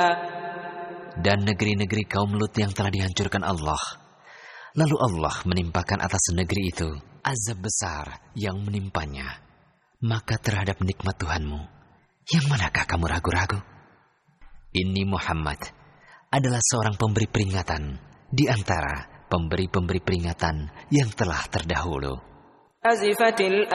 Dan negeri-negeri kaum Lut yang telah dihancurkan Allah. Lalu Allah menimpakan atas negeri itu azab besar yang menimpanya. Maka terhadap nikmat Tuhanmu, yang manakah kamu ragu-ragu? Ini Muhammad adalah seorang pemberi peringatan di antara pemberi-pemberi peringatan yang telah terdahulu.